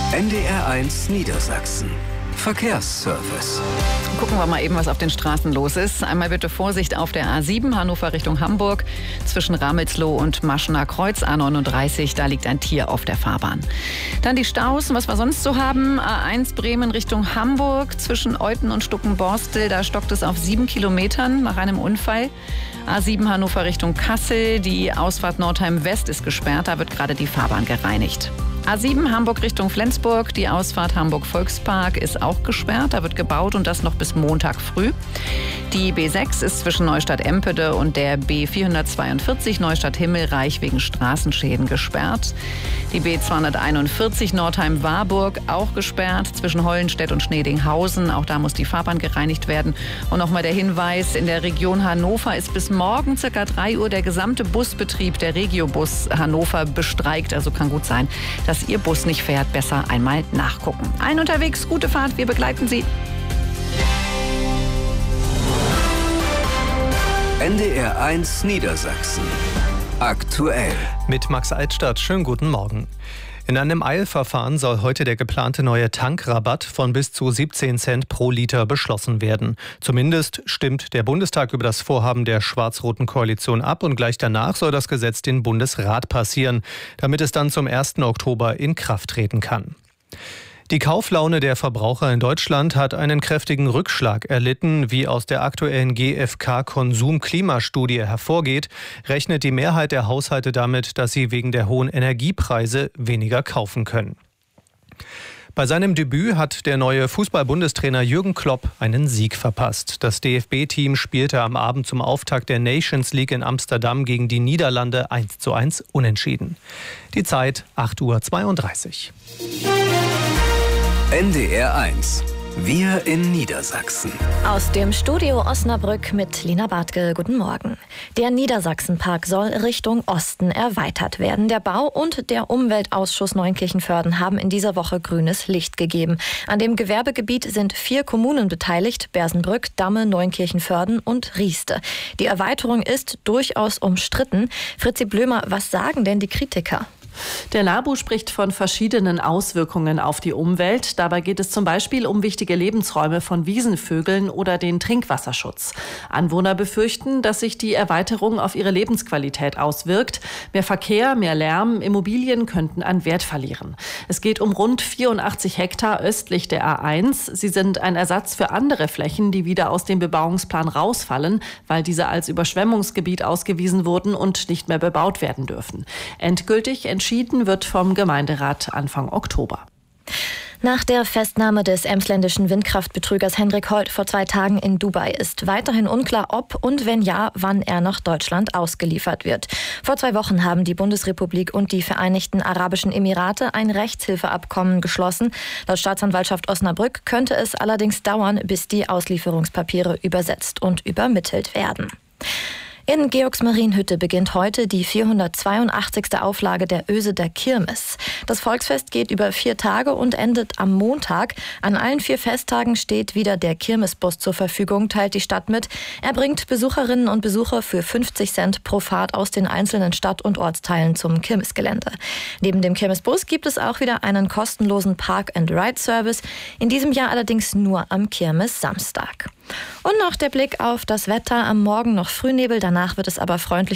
NDR1 Niedersachsen. Verkehrsservice. Gucken wir mal eben, was auf den Straßen los ist. Einmal bitte Vorsicht auf der A7 Hannover Richtung Hamburg zwischen Ramelsloh und Maschener Kreuz A39. Da liegt ein Tier auf der Fahrbahn. Dann die Staus, was wir sonst so haben. A1 Bremen Richtung Hamburg zwischen Euthen und Stuckenborstel. Da stockt es auf 7 Kilometern nach einem Unfall. A7 Hannover Richtung Kassel. Die Ausfahrt Nordheim West ist gesperrt. Da wird gerade die Fahrbahn gereinigt. A7 Hamburg Richtung Flensburg. Die Ausfahrt Hamburg Volkspark ist auch gesperrt. Da wird gebaut und das noch bis Montag früh. Die B6 ist zwischen Neustadt-Empede und der B442 Neustadt-Himmelreich wegen Straßenschäden gesperrt. Die B241 Nordheim-Warburg auch gesperrt zwischen Hollenstedt und Schnedinghausen. Auch da muss die Fahrbahn gereinigt werden. Und nochmal der Hinweis, in der Region Hannover ist bis morgen ca. 3 Uhr der gesamte Busbetrieb der Regiobus Hannover bestreikt. Also kann gut sein, dass Ihr Bus nicht fährt. Besser einmal nachgucken. Allen unterwegs, gute Fahrt, wir begleiten Sie. NDR1 Niedersachsen. Aktuell. Mit Max Altstadt. Schönen guten Morgen. In einem Eilverfahren soll heute der geplante neue Tankrabatt von bis zu 17 Cent pro Liter beschlossen werden. Zumindest stimmt der Bundestag über das Vorhaben der schwarz-roten Koalition ab und gleich danach soll das Gesetz den Bundesrat passieren, damit es dann zum 1. Oktober in Kraft treten kann. Die Kauflaune der Verbraucher in Deutschland hat einen kräftigen Rückschlag erlitten. Wie aus der aktuellen GfK-Konsum-Klimastudie hervorgeht, rechnet die Mehrheit der Haushalte damit, dass sie wegen der hohen Energiepreise weniger kaufen können. Bei seinem Debüt hat der neue Fußball-Bundestrainer Jürgen Klopp einen Sieg verpasst. Das DFB-Team spielte am Abend zum Auftakt der Nations League in Amsterdam gegen die Niederlande 1:1 unentschieden. Die Zeit 8:32 Uhr. NDR1. Wir in Niedersachsen. Aus dem Studio Osnabrück mit Lina Bartke. Guten Morgen. Der Niedersachsenpark soll Richtung Osten erweitert werden. Der Bau- und der Umweltausschuss Neunkirchenvörden haben in dieser Woche grünes Licht gegeben. An dem Gewerbegebiet sind 4 Kommunen beteiligt: Bersenbrück, Damme, Neunkirchenvörden und Rieste. Die Erweiterung ist durchaus umstritten. Fritzi Blömer, was sagen denn die Kritiker? Der NABU spricht von verschiedenen Auswirkungen auf die Umwelt. Dabei geht es zum Beispiel um wichtige Lebensräume von Wiesenvögeln oder den Trinkwasserschutz. Anwohner befürchten, dass sich die Erweiterung auf ihre Lebensqualität auswirkt. Mehr Verkehr, mehr Lärm, Immobilien könnten an Wert verlieren. Es geht um rund 84 Hektar östlich der A1. Sie sind ein Ersatz für andere Flächen, die wieder aus dem Bebauungsplan rausfallen, weil diese als Überschwemmungsgebiet ausgewiesen wurden und nicht mehr bebaut werden dürfen. Endgültig entschieden wird vom Gemeinderat Anfang Oktober. Nach der Festnahme des emsländischen Windkraftbetrügers Hendrik Holt vor 2 Tagen in Dubai ist weiterhin unklar, ob und wenn ja, wann er nach Deutschland ausgeliefert wird. Vor 2 Wochen haben die Bundesrepublik und die Vereinigten Arabischen Emirate ein Rechtshilfeabkommen geschlossen. Laut Staatsanwaltschaft Osnabrück könnte es allerdings dauern, bis die Auslieferungspapiere übersetzt und übermittelt werden. In Georgsmarienhütte beginnt heute die 482. Auflage der Oeseder Kirmes. Das Volksfest geht über 4 Tage und endet am Montag. An allen 4 Festtagen steht wieder der Kirmesbus zur Verfügung, teilt die Stadt mit. Er bringt Besucherinnen und Besucher für 50 Cent pro Fahrt aus den einzelnen Stadt- und Ortsteilen zum Kirmesgelände. Neben dem Kirmesbus gibt es auch wieder einen kostenlosen Park-and-Ride-Service. In diesem Jahr allerdings nur am Kirmes-Samstag. Und noch der Blick auf das Wetter. Am Morgen noch Frühnebel, danach wird es aber freundlich